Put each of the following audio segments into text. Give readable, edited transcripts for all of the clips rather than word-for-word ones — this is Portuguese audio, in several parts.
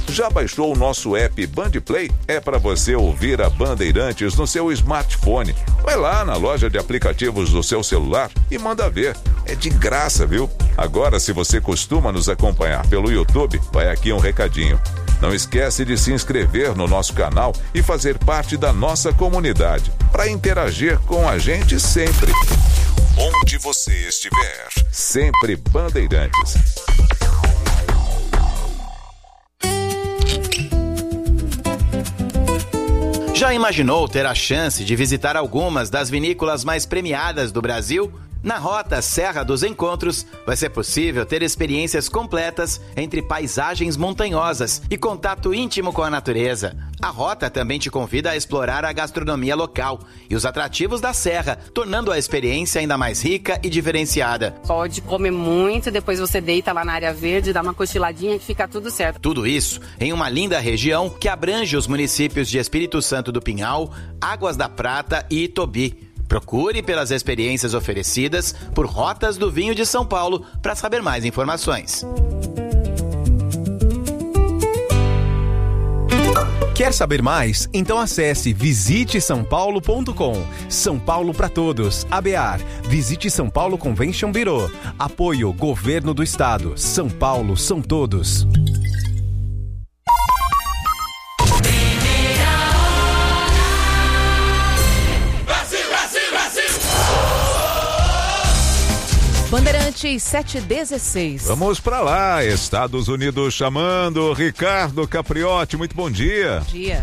Já baixou o nosso app Bandplay? É para você ouvir a Bandeirantes no seu smartphone. Vai lá na loja de aplicativos do seu celular e manda ver. É de graça, viu? Agora, se você costuma nos acompanhar pelo YouTube, vai aqui um recadinho. Não esquece de se inscrever no nosso canal e fazer parte da nossa comunidade, para interagir com a gente sempre. Onde você estiver, sempre Bandeirantes. Já imaginou ter a chance de visitar algumas das vinícolas mais premiadas do Brasil? Na Rota Serra dos Encontros, vai ser possível ter experiências completas entre paisagens montanhosas e contato íntimo com a natureza. A Rota também te convida a explorar a gastronomia local e os atrativos da Serra, tornando a experiência ainda mais rica e diferenciada. Pode comer muito, depois você deita lá na área verde, dá uma cochiladinha que fica tudo certo. Tudo isso em uma linda região que abrange os municípios de Espírito Santo do Pinhal, Águas da Prata e Itobi. Procure pelas experiências oferecidas por Rotas do Vinho de São Paulo para saber mais informações. Quer saber mais? Então acesse visitesaopaulo.com. São Paulo para todos. ABAR. Visite São Paulo Convention Bureau. Apoio Governo do Estado. São Paulo são todos. Bandeirantes 716. Vamos para lá, Estados Unidos chamando. Ricardo Capriotti, muito bom dia. Bom dia.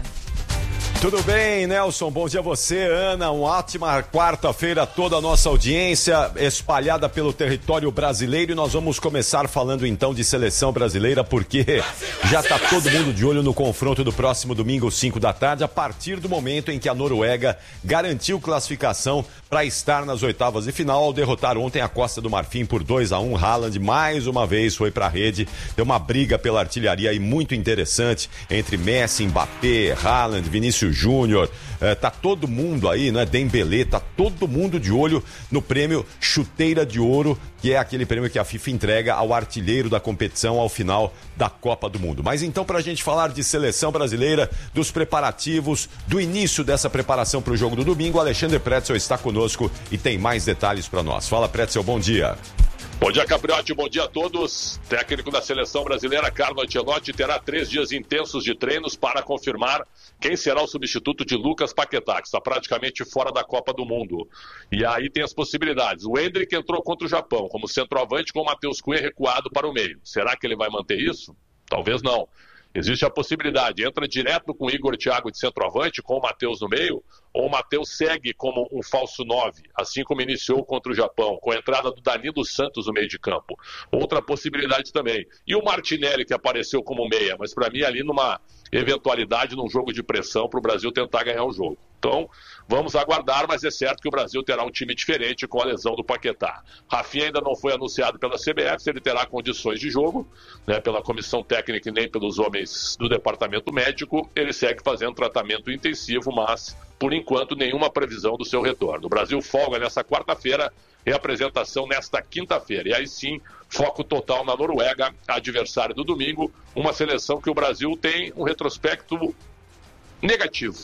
Tudo bem, Nelson? Bom dia a você, Ana. Uma ótima quarta-feira a toda a nossa audiência espalhada pelo território brasileiro. E nós vamos começar falando então de seleção brasileira, porque já está todo mundo de olho no confronto do próximo domingo, 5 da tarde, a partir do momento em que a Noruega garantiu classificação para estar nas oitavas de final, ao derrotar ontem a Costa do Marfim por 2-1. Haaland mais uma vez foi para a rede. Deu uma briga pela artilharia aí muito interessante entre Messi, Mbappé, Haaland, Vinícius Júnior, tá todo mundo aí, né? Dembélé, tá todo mundo de olho no prêmio Chuteira de Ouro, que é aquele prêmio que a FIFA entrega ao artilheiro da competição ao final da Copa do Mundo. Mas então, pra gente falar de seleção brasileira, dos preparativos, do início dessa preparação para o jogo do domingo, Alexandre Pretzel está conosco e tem mais detalhes para nós. Fala, Pretzel, bom dia. Bom dia, Capriotti, bom dia a todos. Técnico da seleção brasileira, Carlo Ancelotti, terá 3 dias intensos de treinos para confirmar quem será o substituto de Lucas Paquetá, que está praticamente fora da Copa do Mundo. E aí tem as possibilidades. O Endrick entrou contra o Japão como centroavante, com o Matheus Cunha recuado para o meio. Será que ele vai manter isso? Talvez não. Existe a possibilidade, entra direto com o Igor Thiago de centroavante, com o Matheus no meio, ou o Matheus segue como um falso 9, assim como iniciou contra o Japão, com a entrada do Danilo Santos no meio de campo. Outra possibilidade também. E o Martinelli, que apareceu como meia, mas para mim ali numa eventualidade, num jogo de pressão, para o Brasil tentar ganhar o jogo. Então, vamos aguardar, mas é certo que o Brasil terá um time diferente com a lesão do Paquetá. Rafinha ainda não foi anunciado pela CBF, se ele terá condições de jogo, né, pela comissão técnica e nem pelos homens do departamento médico. Ele segue fazendo tratamento intensivo, mas, por enquanto, nenhuma previsão do seu retorno. O Brasil folga nessa quarta-feira e apresentação nesta quinta-feira. E aí sim, foco total na Noruega, adversário do domingo, uma seleção que o Brasil tem um retrospecto negativo.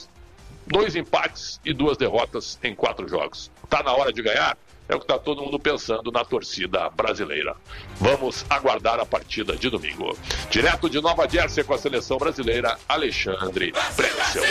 2 empates e 2 derrotas em 4 jogos. Tá na hora de ganhar? É o que está todo mundo pensando na torcida brasileira. Vamos aguardar a partida de domingo. Direto de Nova Jersey com a seleção brasileira, Alexandre Pretzel.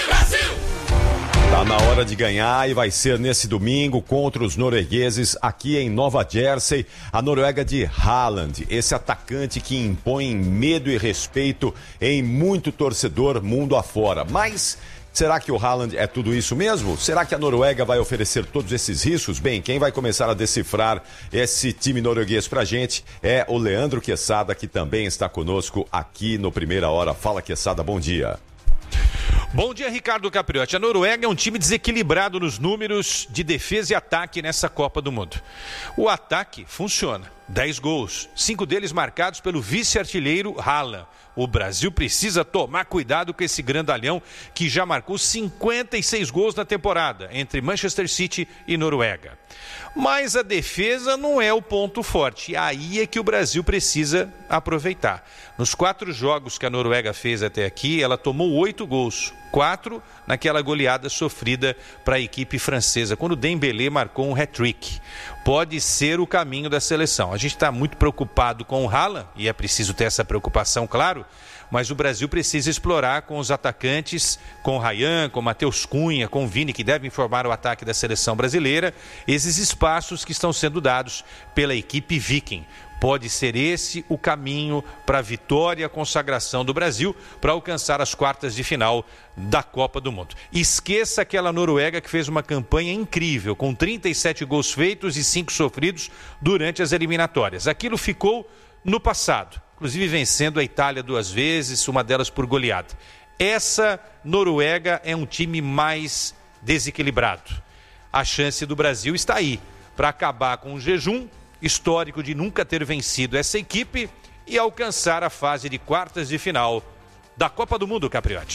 Tá na hora de ganhar e vai ser nesse domingo contra os noruegueses aqui em Nova Jersey. A Noruega de Haaland, esse atacante que impõe medo e respeito em muito torcedor mundo afora. Mas será que o Haaland é tudo isso mesmo? Será que a Noruega vai oferecer todos esses riscos? Bem, quem vai começar a decifrar esse time norueguês pra gente é o Leandro Quesada, que também está conosco aqui no Primeira Hora. Fala, Quesada, bom dia. Bom dia, Ricardo Capriotti. A Noruega é um time desequilibrado nos números de defesa e ataque nessa Copa do Mundo. O ataque funciona. 10 gols, 5 deles marcados pelo vice-artilheiro Haaland. O Brasil precisa tomar cuidado com esse grandalhão que já marcou 56 gols na temporada, entre Manchester City e Noruega. Mas a defesa não é o ponto forte, aí é que o Brasil precisa aproveitar. Nos 4 jogos que a Noruega fez até aqui, ela tomou 8 gols, 4 naquela goleada sofrida para a equipe francesa, quando o Dembélé marcou um hat-trick. Pode ser o caminho da seleção. A gente está muito preocupado com o Haaland, e é preciso ter essa preocupação, claro, mas o Brasil precisa explorar com os atacantes, com o Ryan, com o Matheus Cunha, com o Vini, que devem formar o ataque da seleção brasileira, esses espaços que estão sendo dados pela equipe Viking. Pode ser esse o caminho para a vitória e a consagração do Brasil para alcançar as quartas de final da Copa do Mundo. Esqueça aquela Noruega que fez uma campanha incrível, com 37 gols feitos e 5 sofridos durante as eliminatórias. Aquilo ficou no passado, inclusive vencendo a Itália 2 vezes, uma delas por goleada. Essa Noruega é um time mais desequilibrado. A chance do Brasil está aí, para acabar com o jejum histórico de nunca ter vencido essa equipe e alcançar a fase de quartas de final da Copa do Mundo, Capriotti.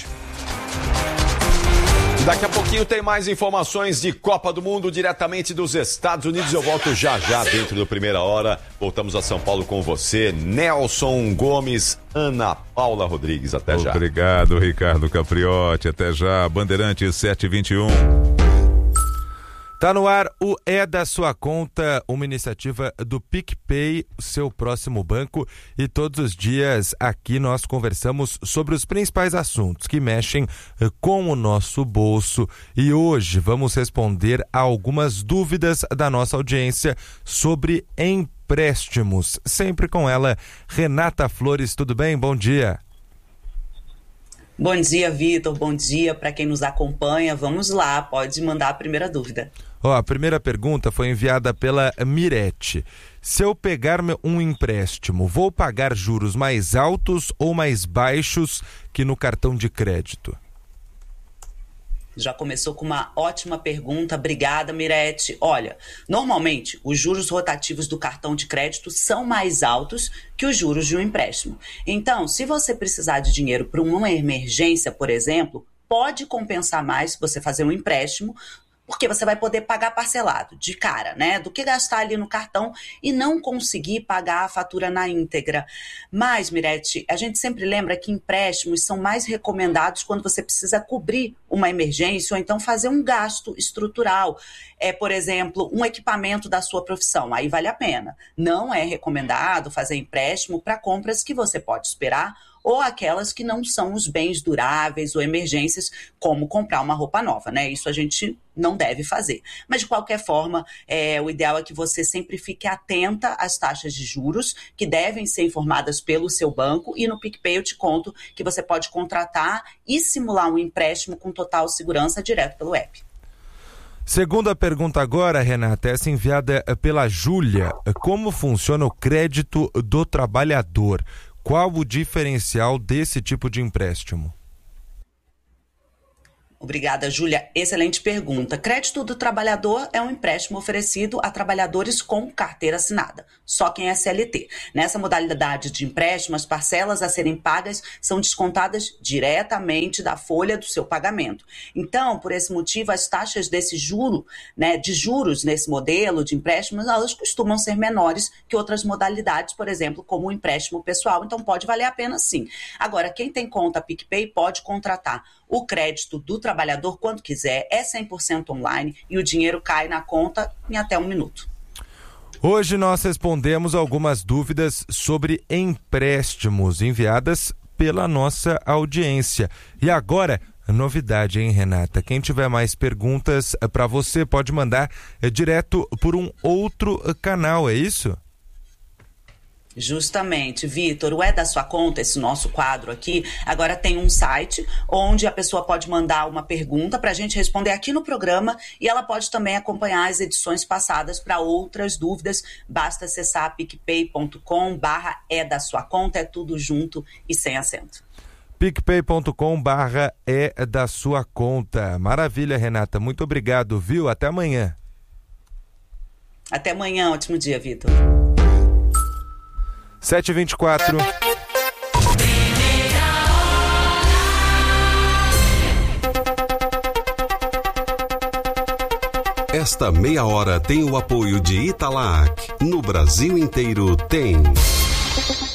Daqui a pouquinho tem mais informações de Copa do Mundo diretamente dos Estados Unidos. Eu volto já dentro do Primeira Hora. Voltamos a São Paulo com você, Nelson Gomes, Ana Paula Rodrigues. Até já. Obrigado, Ricardo Capriotti. Até já. Bandeirantes 721. Tá no ar o É da Sua Conta, uma iniciativa do PicPay, seu próximo banco, e todos os dias aqui nós conversamos sobre os principais assuntos que mexem com o nosso bolso, e hoje vamos responder a algumas dúvidas da nossa audiência sobre empréstimos, sempre com ela, Renata Flores. Tudo bem? Bom dia. Bom dia, Vitor. Bom dia para quem nos acompanha. Vamos lá, pode mandar a primeira dúvida. A primeira pergunta foi enviada pela Mirete. Se eu pegar um empréstimo, vou pagar juros mais altos ou mais baixos que no cartão de crédito? Já começou com uma ótima pergunta. Obrigada, Mirete. Olha, normalmente os juros rotativos do cartão de crédito são mais altos que os juros de um empréstimo. Então, se você precisar de dinheiro para uma emergência, por exemplo, pode compensar mais se você fazer um empréstimo, porque você vai poder pagar parcelado, de cara, né? Do que gastar ali no cartão e não conseguir pagar a fatura na íntegra. Mas, Mirete, a gente sempre lembra que empréstimos são mais recomendados quando você precisa cobrir uma emergência ou então fazer um gasto estrutural. Por exemplo, um equipamento da sua profissão, aí vale a pena. Não é recomendado fazer empréstimo para compras que você pode esperar ou aquelas que não são os bens duráveis ou emergências, como comprar uma roupa nova, né? Isso a gente não deve fazer. Mas, de qualquer forma, o ideal é que você sempre fique atenta às taxas de juros, que devem ser informadas pelo seu banco, e no PicPay eu te conto que você pode contratar e simular um empréstimo com total segurança direto pelo app. Segunda pergunta agora, Renata, essa enviada pela Júlia. Como funciona o crédito do trabalhador? Qual o diferencial desse tipo de empréstimo? Obrigada, Júlia. Excelente pergunta. Crédito do trabalhador é um empréstimo oferecido a trabalhadores com carteira assinada, só quem é CLT. Nessa modalidade de empréstimo, as parcelas a serem pagas são descontadas diretamente da folha do seu pagamento. Então, por esse motivo, as taxas desse de juros nesse modelo de empréstimos, elas costumam ser menores que outras modalidades, por exemplo, como o empréstimo pessoal. Então, pode valer a pena sim. Agora, quem tem conta PicPay pode contratar o crédito do trabalhador quando quiser, é 100% online e o dinheiro cai na conta em até 1 minuto. Hoje nós respondemos algumas dúvidas sobre empréstimos enviadas pela nossa audiência. E agora, novidade, hein, Renata? Quem tiver mais perguntas para você pode mandar direto por um outro canal, é isso? Justamente, Vitor, o É da Sua Conta, esse nosso quadro aqui, agora tem um site onde a pessoa pode mandar uma pergunta para a gente responder aqui no programa e ela pode também acompanhar as edições passadas para outras dúvidas. Basta acessar picpay.com/É da Sua Conta, é tudo junto e sem acento. picpay.com/É da Sua Conta. Maravilha, Renata, muito obrigado, viu? Até amanhã. Até amanhã, ótimo dia, Vitor. 7h24. Esta meia hora tem o apoio de Italac. No Brasil inteiro tem.